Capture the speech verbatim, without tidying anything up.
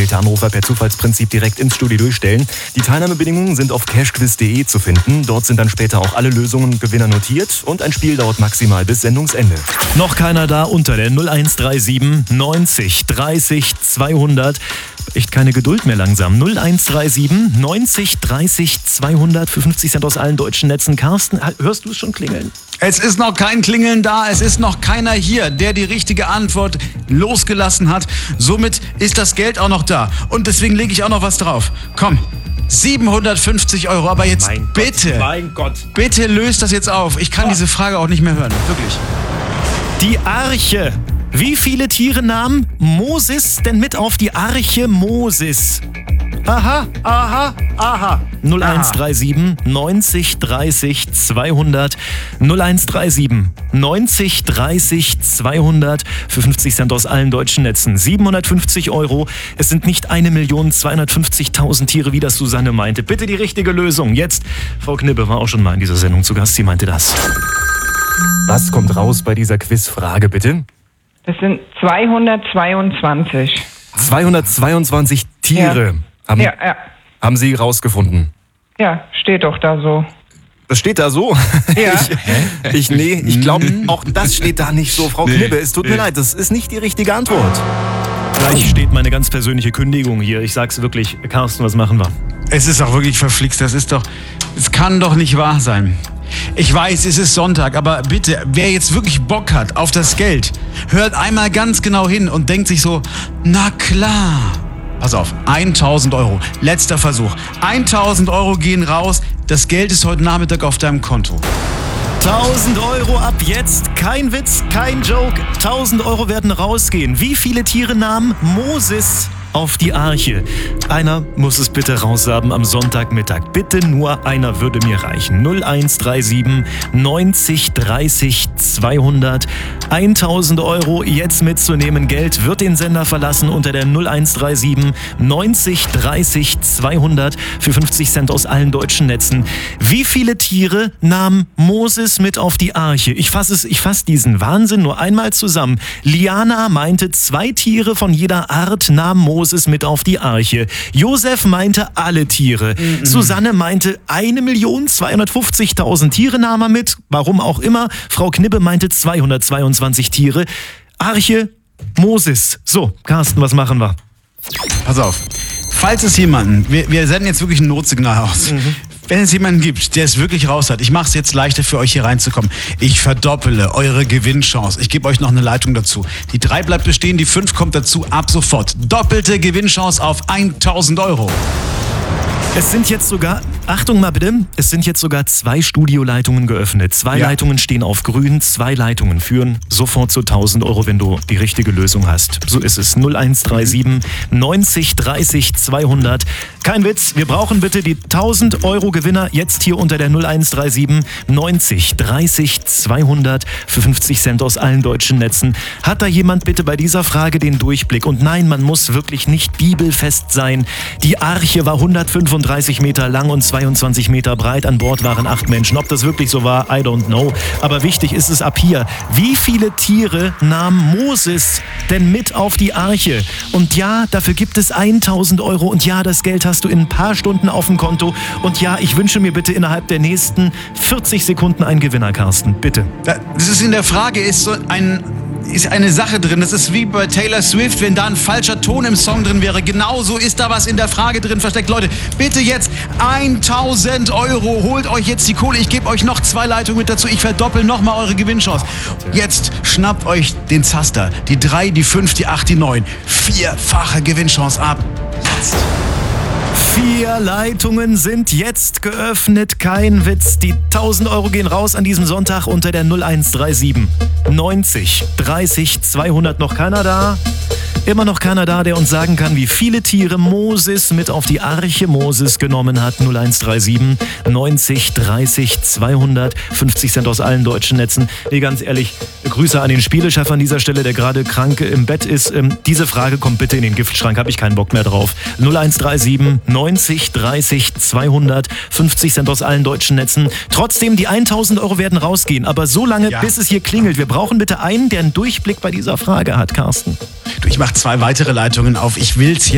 bitte Anrufer per Zufallsprinzip direkt ins Studio durchstellen. Die Teilnahmebedingungen sind auf cashquiz punkt de zu finden. Dort sind dann später auch alle Lösungen und Gewinner notiert und ein Spiel dauert maximal bis Sendungsende. Noch keiner da unter der null eins drei sieben neunzig dreißig zweihundert. Echt keine Geduld mehr langsam. null eins drei sieben neunzig dreißig zweihundert für fünfzig Cent aus allen deutschen Netzen. Carsten, hörst du es schon klingeln? Es ist noch kein Klingeln da, es ist noch keiner hier, der die richtige Antwort losgelassen hat. Somit ist das Geld auch noch da. Und deswegen lege ich auch noch was drauf. Komm, siebenhundertfünfzig Euro, aber jetzt mein bitte, Gott, mein Gott. bitte löst das jetzt auf. Ich kann oh. diese Frage auch nicht mehr hören, wirklich. Die Arche. Wie viele Tiere nahm Moses denn mit auf die Arche Moses? Aha, aha, aha. null eins drei sieben neunzig dreißig zweihundert. null eins drei sieben neunzig dreißig zweihundert für fünfzig Cent aus allen deutschen Netzen. siebenhundertfünfzig Euro. Es sind nicht eine Million zweihundertfünfzigtausend Tiere, wie das Susanne meinte. Bitte die richtige Lösung. Jetzt, Frau Knibbe war auch schon mal in dieser Sendung zu Gast. Sie meinte das. Was kommt raus bei dieser Quizfrage, bitte? Das sind zweihundertzweiundzwanzig. zweihundertzweiundzwanzig Tiere Ja. haben, Ja, ja. haben Sie rausgefunden. Ja, steht doch da so. Das steht da so? Ja. Ich, ich, nee, ich glaube, auch das steht da nicht so. Frau Knibbe, es tut mir leid, das ist nicht die richtige Antwort. Gleich steht meine ganz persönliche Kündigung hier. Ich sag's wirklich. Carsten, was machen wir? Es ist auch wirklich verflixt, das ist doch, es kann doch nicht wahr sein. Ich weiß, es ist Sonntag, aber bitte, wer jetzt wirklich Bock hat auf das Geld, hört einmal ganz genau hin und denkt sich so, na klar. Pass auf, tausend Euro, letzter Versuch. tausend Euro gehen raus, das Geld ist heute Nachmittag auf deinem Konto. tausend Euro ab jetzt. Kein Witz, kein Joke. tausend Euro werden rausgehen. Wie viele Tiere nahm Moses auf die Arche? Einer muss es bitte raushaben am Sonntagmittag. Bitte nur einer würde mir reichen. null eins drei sieben neunzig dreißig zweihundert. tausend Euro jetzt mitzunehmen. Geld wird den Sender verlassen unter der null eins drei sieben neunzig dreißig zweihundert für fünfzig Cent aus allen deutschen Netzen. Wie viele Tiere nahm Moses mit auf die Arche? Ich fasse es, ich fasse diesen Wahnsinn nur einmal zusammen. Liana meinte, zwei Tiere von jeder Art nahm Moses mit auf die Arche. Josef meinte, alle Tiere. Mhm. Susanne meinte, eine Million zweihundertfünfzigtausend Tiere nahm er mit. Warum auch immer. Frau Knibbe meinte zweihundertzweiundzwanzig Tiere. Arche, Moses. So, Carsten, was machen wir? Pass auf, falls es jemanden, wir, wir senden jetzt wirklich ein Notsignal aus. Mhm. Wenn es jemanden gibt, der es wirklich raus hat, ich mache es jetzt leichter für euch hier reinzukommen. Ich verdoppele eure Gewinnchance. Ich gebe euch noch eine Leitung dazu. Die drei bleibt bestehen, die fünf kommt dazu ab sofort. Doppelte Gewinnchance auf tausend Euro. Es sind jetzt sogar, Achtung mal bitte, es sind jetzt sogar zwei Studioleitungen geöffnet. Zwei ja. Leitungen stehen auf grün, zwei Leitungen führen sofort zu tausend Euro, wenn du die richtige Lösung hast. So ist es. null eins drei sieben neunzig dreißig zweihundert. Kein Witz, wir brauchen bitte die tausend Euro Gewinner jetzt hier unter der null eins drei sieben neunzig dreißig zweihundert für fünfzig Cent aus allen deutschen Netzen. Hat da jemand bitte bei dieser Frage den Durchblick? Und nein, man muss wirklich nicht bibelfest sein. Die Arche war hundertfünfunddreißig Meter lang und zweiundzwanzig Meter breit. An Bord waren acht Menschen. Ob das wirklich so war, I don't know. Aber wichtig ist es ab hier. Wie viele Tiere nahm Moses denn mit auf die Arche? Und ja, dafür gibt es tausend Euro. Und ja, das Geld hast du in ein paar Stunden auf dem Konto. Und ja, ich wünsche mir bitte innerhalb der nächsten vierzig Sekunden einen Gewinner, Carsten. Bitte. Das ist in der Frage, ist so ein... ist eine Sache drin. Das ist wie bei Taylor Swift, wenn da ein falscher Ton im Song drin wäre. Genauso ist da was in der Frage drin versteckt. Leute, bitte jetzt tausend Euro. Holt euch jetzt die Kohle. Ich gebe euch noch zwei Leitungen mit dazu. Ich verdoppel nochmal eure Gewinnchance. Jetzt schnappt euch den Zaster. Die drei, die fünf, die acht, die neun. Vierfache Gewinnchance ab. Jetzt. Vier Leitungen sind jetzt geöffnet. Kein Witz. Die tausend Euro gehen raus an diesem Sonntag unter der null eins drei sieben neunzig dreißig zweihundert. Noch keiner da? Immer noch keiner da, der uns sagen kann, wie viele Tiere Moses mit auf die Arche Moses genommen hat. null eins drei sieben neunzig dreißig zweihundert. fünfzig Cent aus allen deutschen Netzen. Nee, ganz ehrlich, Grüße an den Spielechef an dieser Stelle, der gerade krank im Bett ist. Ähm, diese Frage kommt bitte in den Giftschrank, habe ich keinen Bock mehr drauf. null eins drei sieben neunzig dreißig zweihundert. fünfzig Cent aus allen deutschen Netzen. Trotzdem, die tausend Euro werden rausgehen. Aber so lange, ja. bis es hier klingelt. Wir brauchen bitte einen, der einen Durchblick bei dieser Frage hat, Carsten. Du, ich mache zwei weitere Leitungen auf. Ich will's hier